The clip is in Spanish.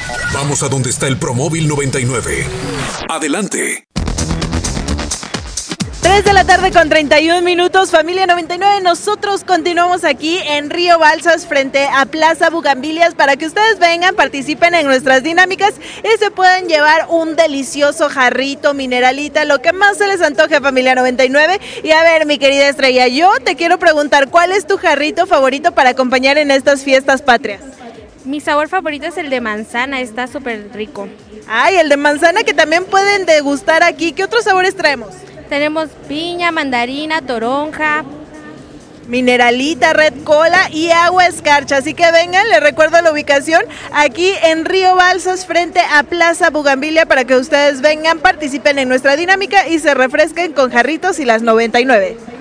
Vamos a donde está el Promóvil 99. Adelante. 3 de la tarde con 31 minutos, familia 99, nosotros continuamos aquí en Río Balsas frente a Plaza Bugambilias para que ustedes vengan, participen en nuestras dinámicas y se puedan llevar un delicioso jarrito, mineralita, lo que más se les antoje, familia 99. Y a ver, mi querida Estrella, yo te quiero preguntar, ¿cuál es tu jarrito favorito para acompañar en estas fiestas patrias? Mi sabor favorito es el de manzana, está súper rico. Ay, el de manzana que también pueden degustar aquí. ¿Qué otros sabores traemos? Tenemos piña, mandarina, toronja, mineralita, red cola y agua escarcha. Así que vengan, les recuerdo la ubicación aquí en Río Balsas frente a Plaza Bugambilia para que ustedes vengan, participen en nuestra dinámica y se refresquen con jarritos y las 99.